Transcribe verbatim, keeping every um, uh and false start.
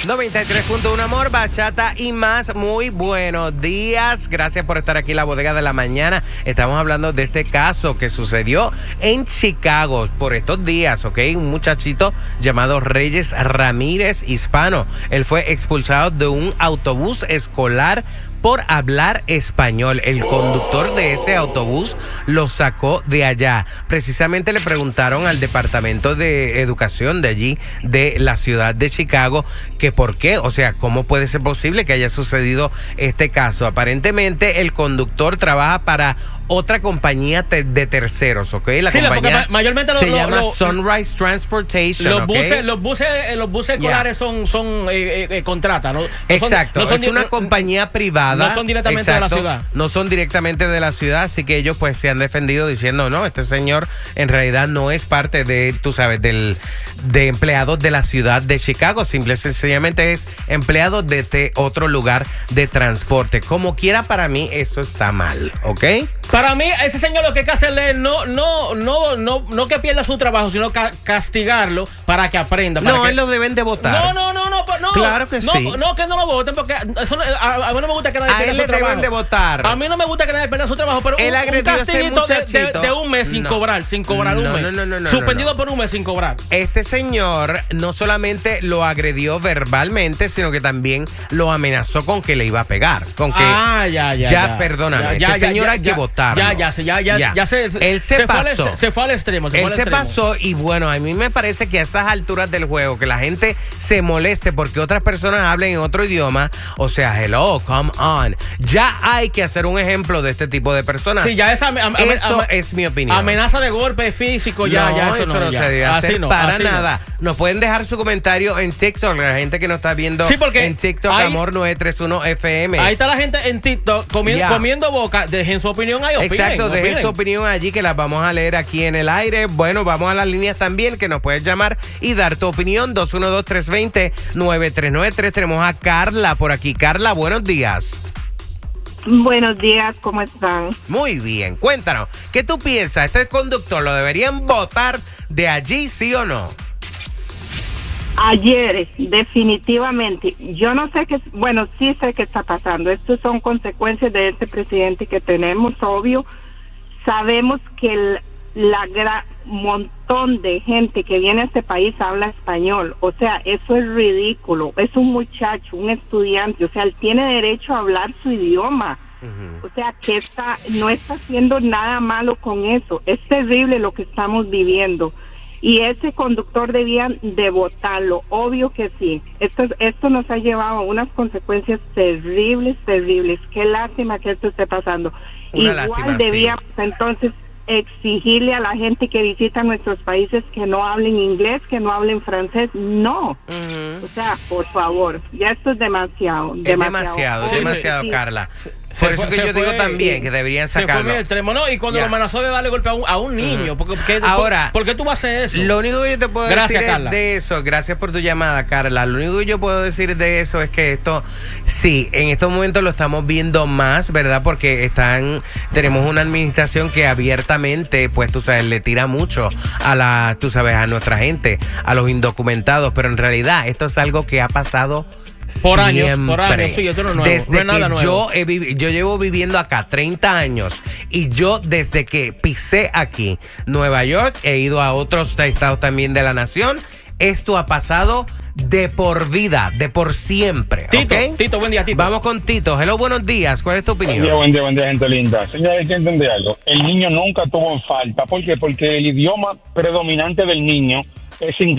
noventa y tres punto uno Amor, bachata y más. Muy buenos días. Gracias por estar aquí en la bodega de la mañana. Estamos hablando de este caso que sucedió en Chicago por estos días, ¿ok? Un muchachito llamado Reyes Ramírez, hispano. Él fue expulsado de un autobús escolar por hablar español. El conductor de ese autobús lo sacó de allá. Precisamente le preguntaron al Departamento de Educación de allí, de la ciudad de Chicago, que por qué, o sea, cómo puede ser posible que haya sucedido este caso. Aparentemente el conductor trabaja para otra compañía te de terceros, ¿ok? La sí, compañía mayormente se lo, llama lo, Sunrise Transportation, los ¿okay? buses, los buses, los buses escolares yeah. son, son eh, eh, contratas, ¿no? no Exacto, son, no son es una compañía privada. No son directamente Exacto, de la ciudad. No son directamente de la ciudad, así que ellos pues se han defendido diciendo, no, este señor en realidad no es parte de, tú sabes, del de empleados de la ciudad de Chicago, simple y sencillamente es empleado de este otro lugar de transporte. Como quiera, para mí eso está mal, ¿ok? Para mí, ese señor lo que hay que hacerle es no, no, no, no, no que pierda su trabajo, sino ca castigarlo para que aprenda. Para no, que... él lo deben de votar. No, no, no, no, no. Claro que no, sí. No, que no lo voten, porque eso no, a, a mí no me gusta que nadie a pierda él su le trabajo. deben de votar. A mí no me gusta que nadie pierda su trabajo, pero él un, un castiguito de, de, de un mes sin no. cobrar, sin cobrar no, un mes. No, no, no, no, Suspendido no, no. por un mes sin cobrar. Este señor no solamente lo agredió verbalmente, sino que también lo amenazó con que le iba a pegar. Con que ah, ya, ya. Ya, ya perdóname. ya, este ya, señor ya, hay ya, que votarlo. Ya, ya, ya, ya, ya, ya se, Él se, se pasó. Fue se fue al extremo. Se Él fue al se extremo. pasó y bueno, a mí me parece que a estas alturas del juego, que la gente se moleste porque otras personas hablen en otro idioma, o sea, hello, come on. Ya hay que hacer un ejemplo de este tipo de personas. Sí, ya esa, am, am, eso am, es mi opinión. Amenaza de golpe físico, ya, no, ya, eso, eso no, no ya. se debe hacer así no, para así nada. No. Nos pueden dejar su comentario en TikTok, la gente que nos está viendo sí, porque en TikTok, ahí, Amor nueve tres uno F M. Ahí está la gente en TikTok comi yeah. comiendo boca. Dejen su opinión ahí, opinen. Exacto, dejen opinen. su opinión allí que las vamos a leer aquí en el aire. Bueno, vamos a las líneas también que nos puedes llamar y dar tu opinión. dos uno dos, tres dos cero, nueve tres nueve tres. Tenemos a Carla por aquí. Carla, buenos días. Buenos días, ¿cómo están? Muy bien, cuéntanos, ¿qué tú piensas? ¿Este conductor lo deberían votar de allí, sí o no? Ayer, definitivamente. Yo no sé qué, bueno, sí sé qué está pasando. Estas son consecuencias de este presidente que tenemos, obvio. Sabemos que el, la gran montón de gente que viene a este país habla español. O sea, eso es ridículo. Es un muchacho, un estudiante. O sea, él tiene derecho a hablar su idioma. Uh-huh. O sea, que está, no está haciendo nada malo con eso. Es terrible lo que estamos viviendo. Y ese conductor debía de votarlo, obvio que sí. Esto, esto nos ha llevado a unas consecuencias terribles, terribles. Qué lástima que esto esté pasando. Una Igual lástima, debíamos sí. entonces exigirle a la gente que visita nuestros países que no hablen inglés, que no hablen francés. No. Uh-huh. O sea, por favor, ya esto es demasiado. Es demasiado, demasiado, sí, demasiado, sí. Carla. Se Por eso fue, que yo fue, digo también que deberían sacarlo. Se fue muy extremo, ¿no? Y cuando yeah. lo amenazó de darle golpe a un, a un niño. Uh-huh. porque, porque, Ahora, ¿por, ¿por qué tú vas a hacer eso? Lo único que yo te puedo gracias, decir Carla. es de eso, gracias por tu llamada, Carla. Lo único que yo puedo decir de eso es que esto, sí, en estos momentos lo estamos viendo más, ¿verdad? Porque están, tenemos una administración que abiertamente, pues tú sabes, le tira mucho a la, tú sabes, a nuestra gente, a los indocumentados, pero en realidad esto es algo que ha pasado Por siempre. años, por años, sí, esto no es nuevo. Desde no es nada que nuevo. yo, he vivi- yo llevo viviendo acá treinta años y yo desde que pisé aquí, Nueva York, he ido a otros estados también de la nación, esto ha pasado de por vida, de por siempre. Tito, ¿okay? Tito, buen día, Tito. Vamos con Tito. Hello, buenos días. ¿Cuál es tu opinión? Buen día, buen día, buen día, gente linda. Señora, hay que entender algo. El niño nunca tuvo falta. ¿Por qué? Porque el idioma predominante del niño es inglés.